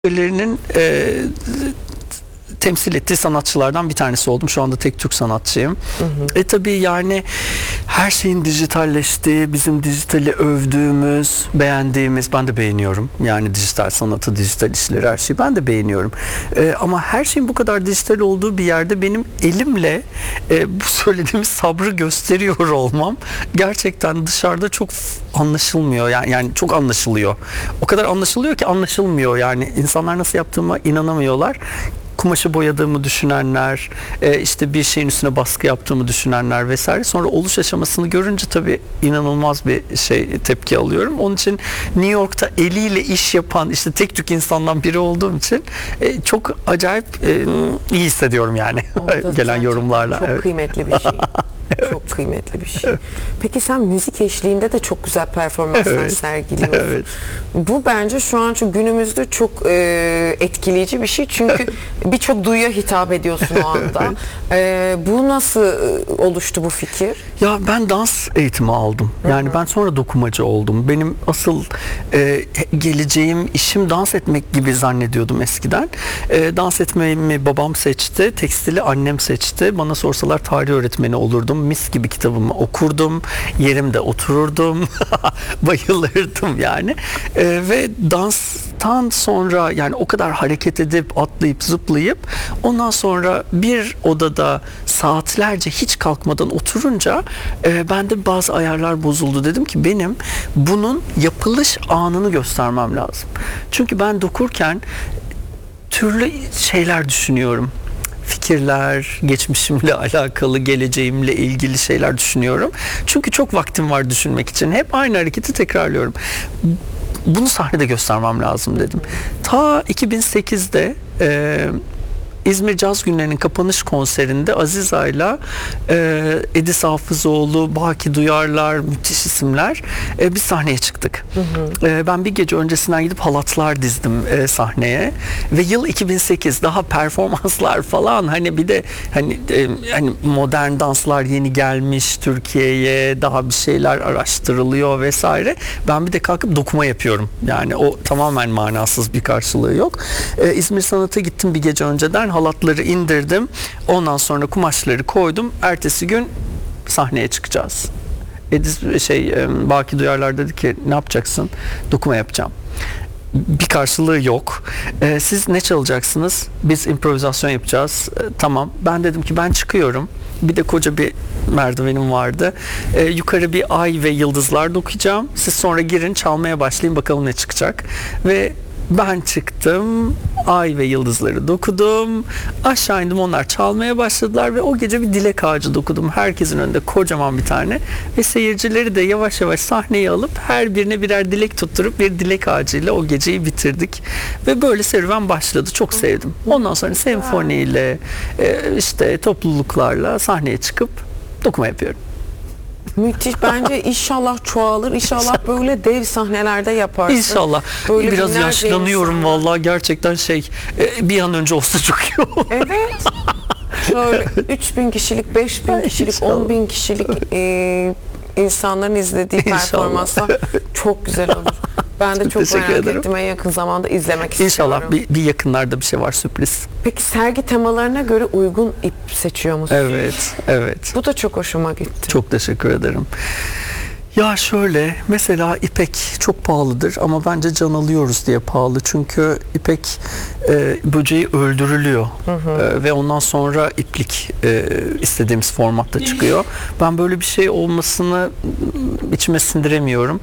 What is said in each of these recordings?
ülkelerinin temsil ettiği sanatçılardan bir tanesi oldum. Şu anda tek Türk sanatçıyım. Tabii yani her şeyin dijitalleştiği, bizim dijitali övdüğümüz, beğendiğimiz, ben de beğeniyorum. Yani dijital sanatı, dijital işleri, her şeyi ben de beğeniyorum. Ama her şeyin bu kadar dijital olduğu bir yerde benim elimle bu söylediğimiz sabrı gösteriyor olmam gerçekten dışarıda çok anlaşılmıyor. Yani çok anlaşılıyor. O kadar anlaşılıyor ki anlaşılmıyor. Yani insanlar nasıl yaptığıma inanamıyorlar. Kumaşı boyadığımı düşünenler, işte bir şeyin üstüne baskı yaptığımı düşünenler vesaire. Sonra oluş aşamasını görünce tabii inanılmaz bir tepki alıyorum. Onun için New York'ta eliyle iş yapan işte tek tük insandan biri olduğum için çok acayip iyi hissediyorum yani gelen yorumlarla. Çok kıymetli bir şey. Çok kıymetli bir şey. Peki sen müzik eşliğinde de çok güzel performanslar sergiliyorsun. Evet. Bu bence şu an günümüzde çok etkileyici bir şey. Çünkü birçok duyuya hitap ediyorsun o anda. Bu nasıl oluştu bu fikir? Ya ben dans eğitimi aldım. Yani ben sonra dokumacı oldum. Benim asıl geleceğim, işim dans etmek gibi zannediyordum eskiden. Dans etmeyi babam seçti. Tekstili annem seçti. Bana sorsalar tarih öğretmeni olurdum. Mis gibi kitabımı okurdum. Yerimde otururdum. Bayılırdım yani. Ve danstan sonra yani o kadar hareket edip atlayıp zıplayıp ondan sonra bir odada saatlerce hiç kalkmadan oturunca bende bazı ayarlar bozuldu. Dedim ki benim bunun yapılış anını göstermem lazım. Çünkü ben dokurken türlü şeyler düşünüyorum. Fikirler, geçmişimle alakalı, geleceğimle ilgili şeyler düşünüyorum. Çünkü çok vaktim var düşünmek için. Hep aynı hareketi tekrarlıyorum. Bunu sahnede göstermem lazım dedim. Ta 2008'de İzmir Caz Günleri'nin kapanış konserinde Aziz Ay'la Edis Hafızoğlu, Baki Duyarlar, müthiş isimler biz sahneye çıktık. Ben bir gece öncesinden gidip halatlar dizdim sahneye ve yıl 2008, daha performanslar falan, hani bir de hani modern danslar yeni gelmiş Türkiye'ye, daha bir şeyler araştırılıyor vesaire. Ben bir de kalkıp dokuma yapıyorum. Yani o tamamen manasız, bir karşılığı yok. İzmir Sanat'a gittim bir gece önceden. Halatları indirdim. Ondan sonra kumaşları koydum. Ertesi gün sahneye çıkacağız. Baki Duyarlar dedi ki ne yapacaksın? Dokuma yapacağım. Bir karşılığı yok. Siz ne çalacaksınız? Biz improvizasyon yapacağız. Tamam. Ben dedim ki ben çıkıyorum. Bir de koca bir merdivenim vardı. Yukarı bir ay ve yıldızlar dokuyacağım. Siz sonra girin, çalmaya başlayın, bakalım ne çıkacak. Ve ben çıktım, ay ve yıldızları dokudum, aşağı indim, onlar çalmaya başladılar ve o gece bir dilek ağacı dokudum. Herkesin önünde kocaman bir tane ve seyircileri de yavaş yavaş sahneye alıp her birine birer dilek tutturup bir dilek ağacıyla o geceyi bitirdik. Ve böyle serüven başladı. Çok sevdim. Ondan sonra senfoniyle, işte topluluklarla sahneye çıkıp dokuma yapıyorum. Müthiş. Bence inşallah çoğalır. İnşallah böyle dev sahnelerde yaparsın. İnşallah. Böyle biraz yaşlanıyorum vallahi, gerçekten bir an önce olsa çok iyi olur. Evet. Şöyle 3000 kişilik, 5000 kişilik, 10.000 kişilik insanların izlediği performanslar çok güzel olur. Ben de çok merak ettim. En yakın zamanda izlemek istiyorum. İnşallah bir yakınlarda bir şey var, sürpriz. Peki sergi temalarına göre uygun ip seçiyor musun? Evet, evet. Bu da çok hoşuma gitti. Çok teşekkür ederim. Ya şöyle, mesela ipek çok pahalıdır ama bence can alıyoruz diye pahalı. Çünkü ipek böceği öldürülüyor ve ondan sonra iplik istediğimiz formatta çıkıyor. Ben böyle bir şey olmasını içime sindiremiyorum.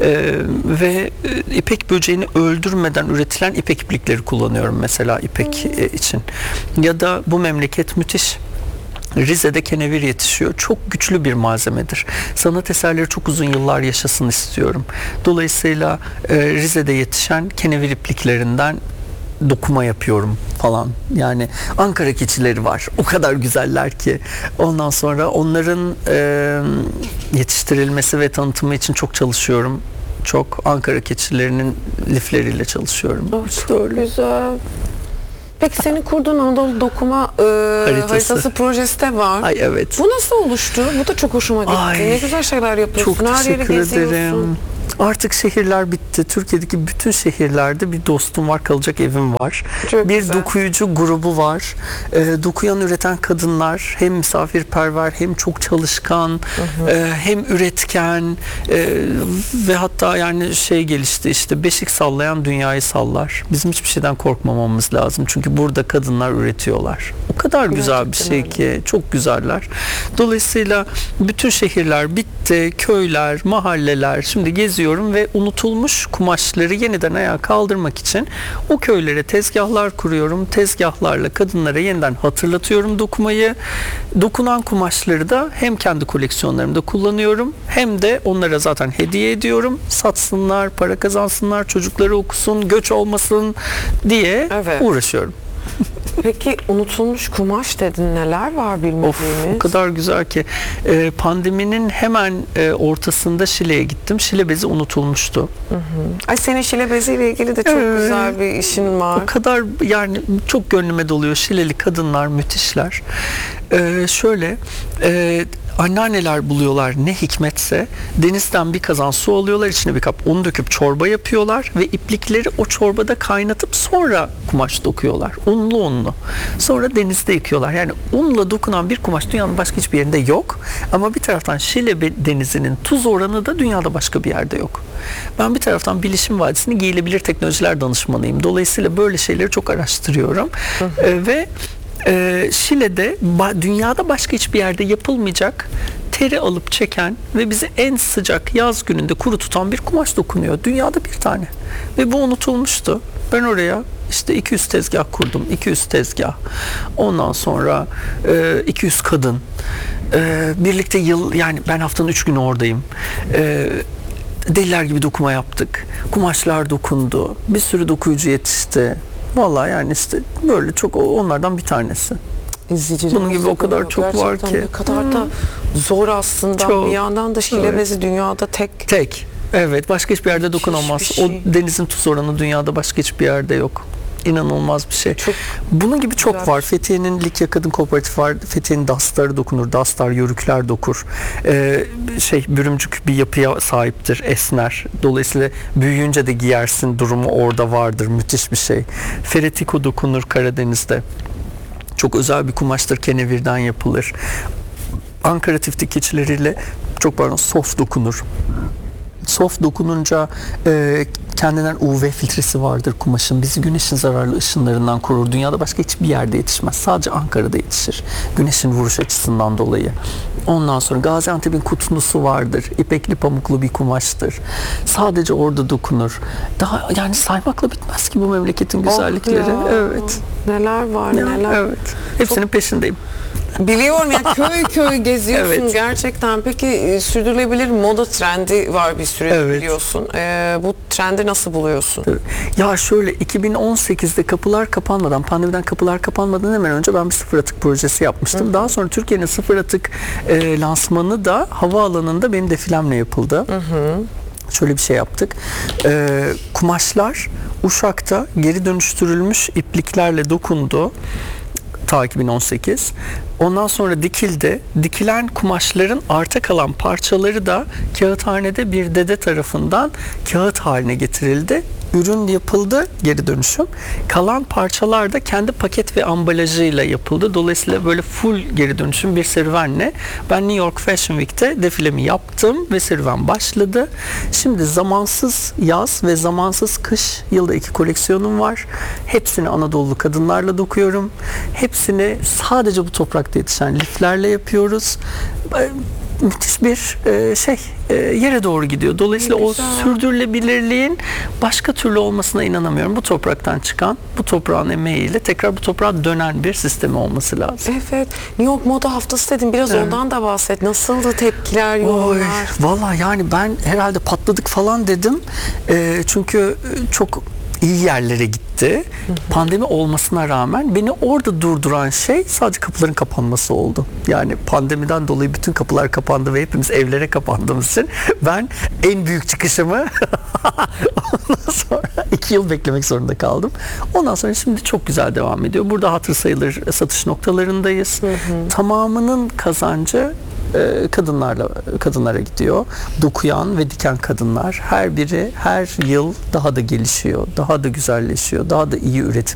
Ve ipek böceğini öldürmeden üretilen ipek iplikleri kullanıyorum mesela ipek için. Ya da bu memleket müthiş. Rize'de kenevir yetişiyor. Çok güçlü bir malzemedir. Sanat eserleri çok uzun yıllar yaşasın istiyorum. Dolayısıyla Rize'de yetişen kenevir ipliklerinden dokuma yapıyorum falan. Yani Ankara keçileri var. O kadar güzeller ki. Ondan sonra onların yetiştirilmesi ve tanıtımı için çok çalışıyorum. Çok Ankara keçilerinin lifleriyle çalışıyorum. Çok güzel. Peki senin kurduğun Anadolu Dokuma haritası projesi de var. Ay evet. Bu nasıl oluştu? Bu da çok hoşuma gitti. Ne güzel şeyler yapıyorsun. Çok her yeri teşekkür geziyorsun. ederim. Artık şehirler bitti. Türkiye'deki bütün şehirlerde bir dostum var, kalacak evim var. Çok bir güzel. dokuyucu grubu var. Dokuyan, üreten kadınlar hem misafirperver hem çok çalışkan, hem üretken, ve hatta yani şey gelişti, işte beşik sallayan dünyayı sallar. Bizim hiçbir şeyden korkmamamız lazım. Çünkü burada kadınlar üretiyorlar. O kadar güzel bir Gerçekten şey öyle. ki. Çok güzeller. Dolayısıyla bütün şehirler bitti. Köyler, mahalleler. Şimdi geziyorum ve unutulmuş kumaşları yeniden ayağa kaldırmak için o köylere tezgahlar kuruyorum. Tezgahlarla kadınlara yeniden hatırlatıyorum dokumayı. Dokunan kumaşları da hem kendi koleksiyonlarımda kullanıyorum hem de onlara zaten hediye ediyorum. Satsınlar, para kazansınlar, çocukları okusun, göç olmasın diye Evet. uğraşıyorum. Peki unutulmuş kumaş dedin, neler var Of, bilmediğimiz? o kadar güzel ki. Pandeminin hemen ortasında Şile'ye gittim. Şile bezi unutulmuştu. Ay, senin şile beziyle ilgili de çok Evet. güzel bir işin var. O kadar yani çok gönlüme doluyor. Şileli kadınlar müthişler. Şöyle anneanneler buluyorlar ne hikmetse, denizden bir kazan su alıyorlar, içine bir kap un döküp çorba yapıyorlar ve iplikleri o çorbada kaynatıp sonra kumaş dokuyorlar. Unlu. Sonra denizde yıkıyorlar. Yani unla dokunan bir kumaş dünyanın başka hiçbir yerinde yok. Ama bir taraftan Şile denizinin tuz oranı da dünyada başka bir yerde yok. Ben bir taraftan Bilişim Vadisi'nin giyilebilir teknolojiler danışmanıyım. Dolayısıyla böyle şeyleri çok araştırıyorum. Ve Şile'de dünyada başka hiçbir yerde yapılmayacak teri alıp çeken ve bizi en sıcak yaz gününde kuru tutan bir kumaş dokunuyor. Dünyada bir tane. Ve bu unutulmuştu. Ben oraya işte 200 tezgah kurdum. 200 tezgah. Ondan sonra 200 kadın. Birlikte yani ben haftanın 3 günü oradayım. Deliler gibi dokuma yaptık. Kumaşlar dokundu. Bir sürü dokuyucu yetişti. Vallahi yani işte böyle çok onlardan bir tanesi. İzleyicilerimiz Bunun gibi o kadar görüyor. çok var Gerçekten ki. Ne kadar da zor aslında. Çok. Bir yandan da şile Evet. bezi dünyada tek. Tek. Evet, başka hiçbir yerde dokunamaz. Hiçbir şey. O denizin tuz oranı dünyada başka hiçbir yerde yok. İnanılmaz bir şey. Çok Bunun gibi çok güzel. var. Fethiye'nin Likya Kadın Kooperatifi var. Fethiye'nin dastarı dokunur. Dastar, yörükler dokur. Bürümcük bir yapıya sahiptir. Esner. Dolayısıyla büyüyünce de giyersin durumu orada vardır. Müthiş bir şey. Feretiko dokunur Karadeniz'de. Çok özel bir kumaştır. Kenevirden yapılır. Ankara tiftik keçileriyle sof dokunur. Soft dokununca kendinden UV filtresi vardır kumaşın. Bizi güneşin zararlı ışınlarından korur. Dünyada başka hiçbir yerde yetişmez. Sadece Ankara'da yetişir. Güneşin vuruş açısından dolayı. Ondan sonra Gaziantep'in kutlusu vardır. İpekli pamuklu bir kumaştır. Sadece orada dokunur. Daha yani saymakla bitmez ki bu memleketin güzellikleri. ya. Evet. Neler var Ya, neler. evet. Hepsinin peşindeyim. Biliyorum ya, köy köy geziyorsun Evet. gerçekten. Peki sürdürülebilir moda trendi var bir süredir Evet. biliyorsun. Bu trendi nasıl buluyorsun? Ya şöyle 2018'de kapılar kapanmadan, pandemiden kapılar kapanmadan hemen önce ben bir sıfır atık projesi yapmıştım. Daha sonra Türkiye'nin sıfır atık lansmanı da havaalanında benim defilemle yapıldı. Şöyle bir şey yaptık. Kumaşlar Uşak'ta geri dönüştürülmüş ipliklerle dokundu. Ta 2018. Ondan sonra dikildi. Dikilen kumaşların arta kalan parçaları da kağıthanede bir dede tarafından kağıt haline getirildi. Ürün yapıldı, geri dönüşüm. Kalan parçalar da kendi paket ve ambalajıyla yapıldı. Dolayısıyla böyle full geri dönüşüm bir serüvenle ben New York Fashion Week'te defilemi yaptım ve serüven başladı. Şimdi zamansız yaz ve zamansız kış, yılda 2 koleksiyonum var. Hepsini Anadolu kadınlarla dokuyorum. Hepsini sadece bu toprakta yetişen liflerle yapıyoruz. Müthiş bir yere doğru gidiyor. Dolayısıyla o sürdürülebilirliğin başka türlü olmasına inanamıyorum. Bu topraktan çıkan, bu toprağın emeğiyle tekrar bu toprağa dönen bir sistemi olması lazım. Evet. New York Moda Haftası dedim. Biraz ondan da bahset. Nasıldı tepkiler, yorumlar? Vallahi yani ben herhalde patladık falan dedim. Çünkü çok iyi yerlere gitti. Pandemi olmasına rağmen beni orada durduran şey sadece kapıların kapanması oldu. Yani pandemiden dolayı bütün kapılar kapandı ve hepimiz evlere kapandığımız için ben en büyük çıkışımı ondan sonra 2 yıl beklemek zorunda kaldım. Ondan sonra şimdi çok güzel devam ediyor. Burada hatır sayılır satış noktalarındayız. Tamamının kazancı kadınlara gidiyor. Dokuyan ve diken kadınlar. Her biri her yıl daha da gelişiyor, daha da güzelleşiyor, daha da iyi üretim